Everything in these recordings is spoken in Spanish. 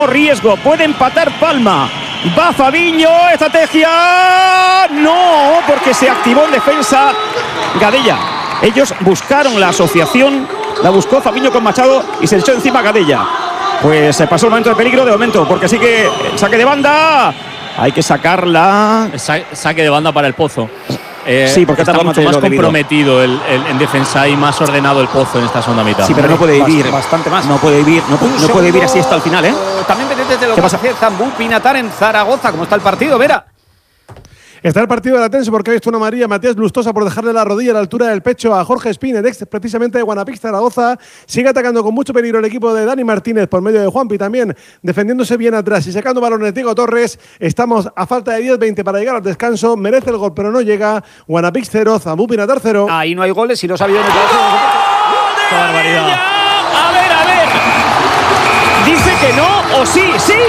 riesgo, puede empatar Palma. Va Fabiño, estrategia. No, porque se activó en defensa Gadella. Ellos buscaron la asociación, la buscó Fabiño con Machado y se echó encima Gadella. Pues se pasó el momento de peligro de momento, porque sí que saque de banda. Hay que sacarla. Saque de banda para el Pozo. Sí, porque está mucho más comprometido en defensa y más ordenado el Pozo en esta segunda mitad. Sí, pero no puede vivir. Bastante más. No puede vivir, no puede vivir así hasta el final, ¿eh? También pendientes de lo que pasa hacer Zambú Pinatar en Zaragoza. ¿Cómo está el partido, Vera? Está el partido de la tenso porque ha visto una amarilla Matías Lustosa por dejarle la rodilla a la altura del pecho a Jorge Spinner, ex precisamente de Guanapix Zaragoza. Sigue atacando con mucho peligro el equipo de Dani Martínez por medio de Juanpi, también defendiéndose bien atrás y sacando balones Diego Torres. Estamos a falta de 10-20 para llegar al descanso. Merece el gol, pero no llega. Guanapix 0, Zambú Pinatar 0. Ahí no hay goles y lo ha sabido meter. ¡Qué barbaridad! A ver. Dice que no, o sí.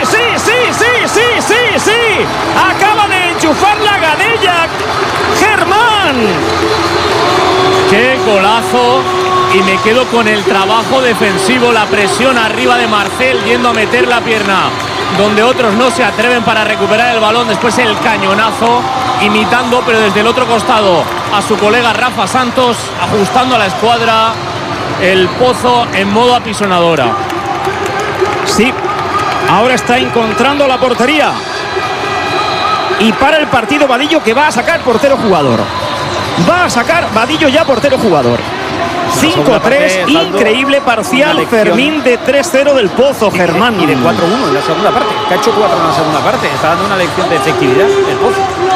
Acaba de enchufar la Gadella. Germán. ¡Qué golazo! Y me quedo con el trabajo defensivo, la presión arriba de Marcel yendo a meter la pierna donde otros no se atreven para recuperar el balón. Después el cañonazo, imitando, pero desde el otro costado, a su colega Rafa Santos, ajustando a la escuadra. El Pozo en modo apisonadora. Sí, ahora está encontrando la portería. Y para el partido Vadillo, que va a sacar portero jugador. Va a sacar Vadillo ya portero jugador. 5-3, increíble parcial. Fermín de 3-0 del Pozo, Germán. Y de 4-1 en la segunda parte, que ha hecho 4 en la segunda parte. Está dando una lección de efectividad el Pozo.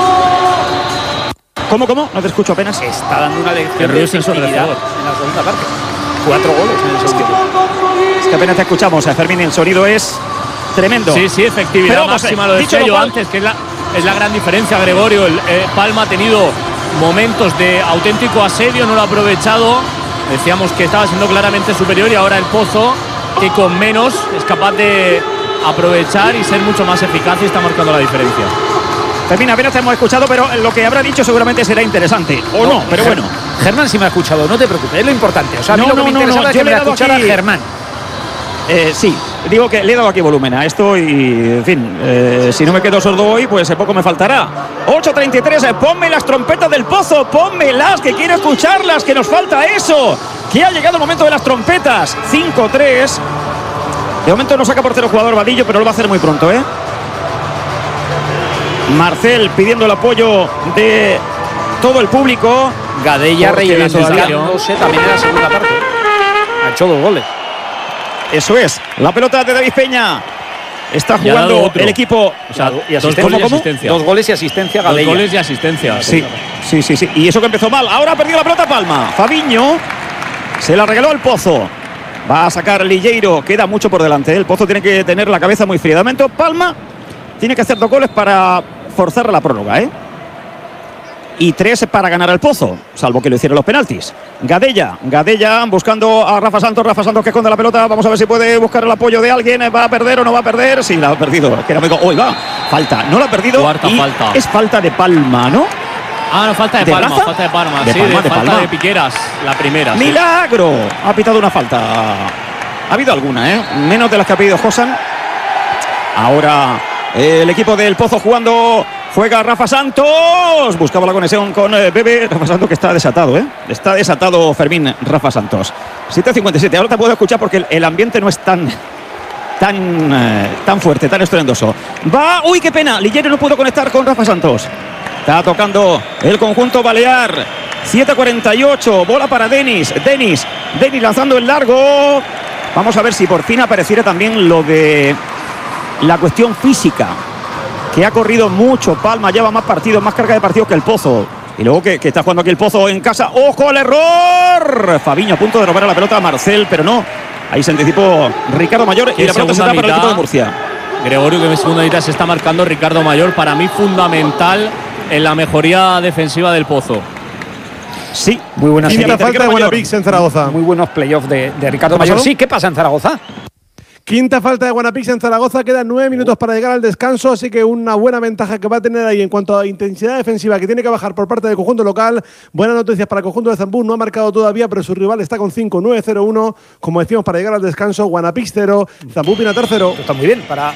¿Cómo? No te escucho apenas. Está dando una lección de efectividad en la segunda parte. 4 goles en el segundo. Es que apenas te escuchamos, Fermín, el sonido es tremendo. Sí, efectividad pero máxima, lo decía yo antes, que es la gran diferencia, Gregorio. Palma ha tenido momentos de auténtico asedio, no lo ha aprovechado. Decíamos que estaba siendo claramente superior y ahora el Pozo, que con menos es capaz de aprovechar y ser mucho más eficaz y está marcando la diferencia. Fermín, apenas te hemos escuchado, pero lo que habrá dicho seguramente será interesante. O no, pero bueno. Germán sí me ha escuchado, no te preocupes, es lo importante. O sea, a mí No, lo que me interesaba es que me escuchara aquí Germán. Sí, digo que le he dado aquí volumen a esto y, en fin, si no me quedo sordo hoy, pues poco me faltará. 8:33, ponme las trompetas del Pozo, pónmelas, que quiero escucharlas, que nos falta eso, que ha llegado el momento de las trompetas. 5-3. De momento no saca portero jugador Vadillo, pero lo va a hacer muy pronto, ¿eh? Marcel pidiendo el apoyo de todo el público. Gadella reivindicaándose también en la segunda parte. Ha hecho 2 goles. Eso es, la pelota de David Peña. Está jugando el equipo. O sea, y asistencia. 2 goles y asistencia Gadella. 2 goles y asistencia. Sí. Y eso que empezó mal. Ahora ha perdido la pelota Palma. Fabiño se la regaló al Pozo. Va a sacar Lilleiro. Queda mucho por delante. El Pozo tiene que tener la cabeza muy fría. De momento, Palma tiene que hacer 2 goles para forzar la prórroga, ¿eh? Y 3 para ganar al Pozo, salvo que lo hicieron los penaltis. Gadella buscando a Rafa Santos que esconde la pelota. Vamos a ver si puede buscar el apoyo de alguien. ¿Va a perder o no va a perder? Sí, la ha perdido. Hoy va. Falta. No la ha perdido. Cuarta falta. Es falta de Palma, ¿no? No, falta de Palma. Falta de Palma. Sí, falta de Piqueras. La primera. ¡Milagro! Sí. Ha pitado una falta. Ha habido alguna, ¿eh? Menos de las que ha pedido Josan. Ahora el equipo del Pozo jugando. Juega Rafa Santos. Buscaba la conexión con Bebe. Rafa Santos, que está desatado, ¿eh? Está desatado Fermín Rafa Santos. 7:57. Ahora te puedo escuchar porque el ambiente no es tan fuerte, tan estruendoso. Va. ¡Uy, qué pena! Lilleiro no pudo conectar con Rafa Santos. Está tocando el conjunto balear. 7:48. Bola para Denis lanzando el largo. Vamos a ver si por fin apareciera también lo de la cuestión física. Que ha corrido mucho Palma, lleva más partidos, más carga de partidos que el Pozo. Y luego que está jugando aquí el Pozo en casa. ¡Ojo al error! Fabiño a punto de robar la pelota a Marcel, pero no. Ahí se anticipó Ricardo Mayor y la pelota se da para el equipo de Murcia. Gregorio, que en segunda mitad se está marcando Ricardo Mayor, para mí fundamental en la mejoría defensiva del Pozo. Sí, muy buena falta de Guanapix en Zaragoza. Muy buenos playoffs de Ricardo Mayor. Sí, ¿qué pasa en Zaragoza? Quinta falta de Guanapix en Zaragoza, quedan 9 minutos para llegar al descanso, así que una buena ventaja que va a tener ahí en cuanto a intensidad defensiva que tiene que bajar por parte del conjunto local. Buenas noticias para el conjunto de Zambú, no ha marcado todavía, pero su rival está con 5, 9-0-1, como decíamos, para llegar al descanso. Guanapix 0, Zambú Pinatar 0. Está muy bien para